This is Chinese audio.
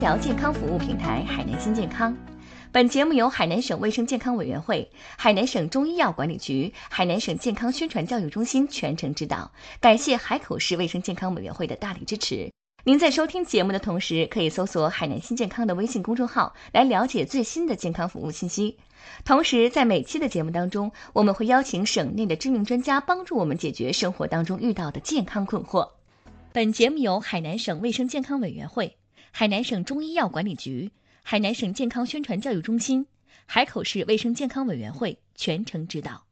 聊健康服务平台海南新健康。本节目由海南省卫生健康委员会、海南省中医药管理局、海南省健康宣传教育中心全程指导，感谢海口市卫生健康委员会的大力支持。您在收听节目的同时，可以搜索海南新健康的微信公众号来了解最新的健康服务信息。同时，在每期的节目当中，我们会邀请省内的知名专家帮助我们解决生活当中遇到的健康困惑。本节目由海南省卫生健康委员会、海南省中医药管理局、海南省健康宣传教育中心、海口市卫生健康委员会全程指导。